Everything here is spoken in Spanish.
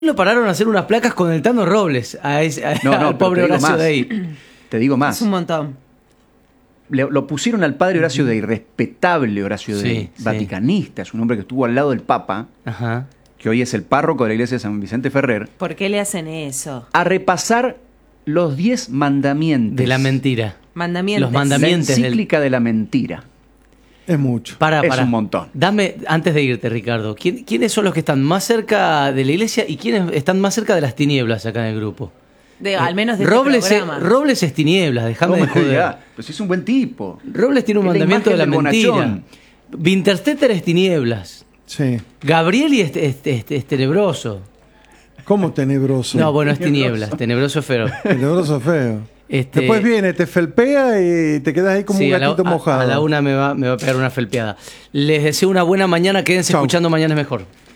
lo pararon a hacer unas placas con el Tano Robles al pobre Horacio Dey. Te digo más. Es un montón. Lo pusieron al padre Horacio Dey, respetable Horacio Dey, vaticanista, es un hombre que estuvo al lado del Papa, que hoy es el párroco de la iglesia de San Vicente Ferrer. ¿Por qué le hacen eso? A repasar los 10 mandamientos. De la mentira. Mandamientos. Los mandamientos. La encíclica de la mentira. Es mucho. Es un montón. Dame, antes de irte, Ricardo, ¿quiénes son los que están más cerca de la iglesia y quiénes están más cerca de las tinieblas acá en el grupo? Al menos de Robles, este programa. Robles es tinieblas, déjame de joder. Pues es un buen tipo. Robles tiene un mandamiento de la mentira. Winterstetter es tinieblas. Sí. Gabrieli es tenebroso. ¿Cómo tenebroso? No, bueno, es tinieblas. Tenebroso es feo. Tenebroso es feo. Después viene, te felpea y te quedas ahí como un gatito mojado. A la una me va a pegar una felpeada. Les deseo una buena mañana. Quédense escuchando Mañana es Mejor.